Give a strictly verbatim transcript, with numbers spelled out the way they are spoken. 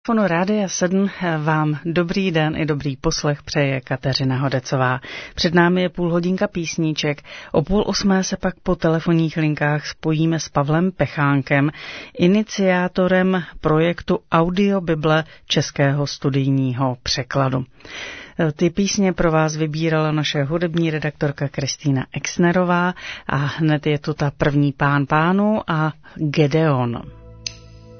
Fono Rádia sedm vám dobrý den i dobrý poslech přeje Kateřina Hodecová. Před námi je půl hodinka písníček. O půl osmé se pak po telefonních linkách spojíme s Pavlem Pechánkem, iniciátorem projektu Audiobible českého studijního překladu. Ty písně pro vás vybírala naše hudební redaktorka Kristýna Exnerová a hned je tu ta první Pán pánů a Gedeon.